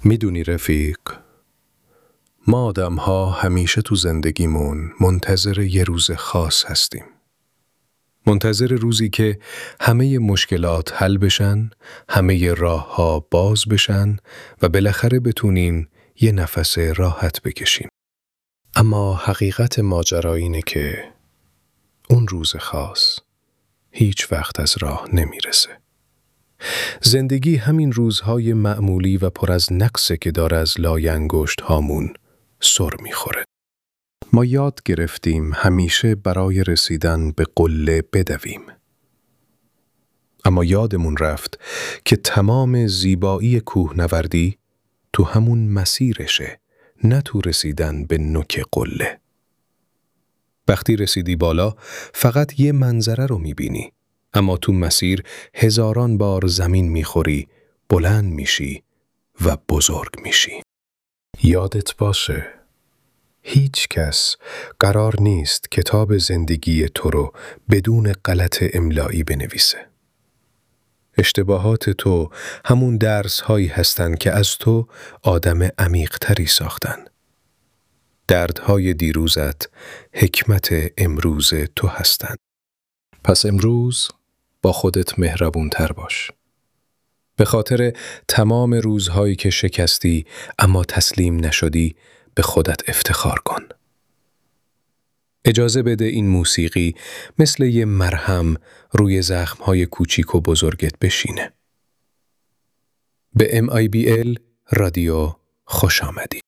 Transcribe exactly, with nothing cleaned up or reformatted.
میدونی رفیق، ما آدم ها همیشه تو زندگیمون منتظر یه روز خاص هستیم. منتظر روزی که همه مشکلات حل بشن، همه راه ها باز بشن و بالاخره بتونیم یه نفس راحت بکشیم. اما حقیقت ماجرا اینه که اون روز خاص هیچ وقت از راه نمیرسه. زندگی همین روزهای معمولی و پر از نقصه که داره از لای انگشت هامون سر میخوره. ما یاد گرفتیم همیشه برای رسیدن به قله بدویم. اما یادمون رفت که تمام زیبایی کوهنوردی تو همون مسیرشه، نه تو رسیدن به نوک قله. وقتی رسیدی بالا فقط یه منظره رو میبینی، اما تو مسیر هزاران بار زمین میخوری، بلند میشی و بزرگ میشی. یادت باشه، هیچ کس قرار نیست کتاب زندگی تو رو بدون غلط املایی بنویسه. اشتباهات تو همون درس هایی هستن که از تو آدم عمیق تری ساختن. دردهای دیروزت حکمت امروز تو هستن. پس امروز با خودت مهربون تر باش. به خاطر تمام روزهایی که شکستی اما تسلیم نشدی به خودت افتخار کن. اجازه بده این موسیقی مثل یه مرهم روی زخمهای کوچیک و بزرگت بشینه. به ام آی بی ال رادیو خوش آمدی.